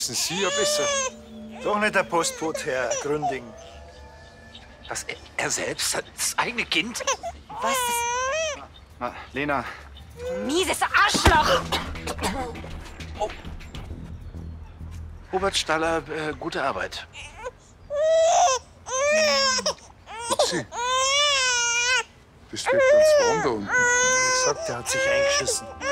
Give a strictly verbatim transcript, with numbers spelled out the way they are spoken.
Wissen Sie ja besser. Doch nicht der Postbote, Herr Gründing. Was, er, er selbst hat das eigene Kind? Was? Na, Lena. Mieses Arschloch! Oh. Robert Staller, äh, gute Arbeit. Upsi. Das wird ganz warm da unten. Wie gesagt, der hat sich eingeschissen.